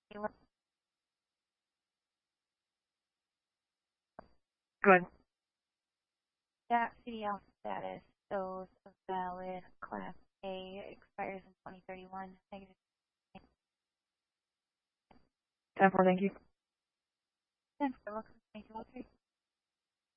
Go ahead. That CDL status shows a valid Class A, expires in 2031. Negative. 10-4, thank you. 10 for local 2203.